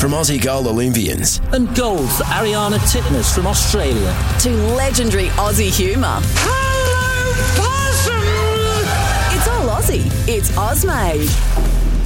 from Aussie gold Olympians. And gold for Ariana Titmus from Australia. To legendary Aussie humour. Hello, possum! It's all Aussie. It's Ozmade.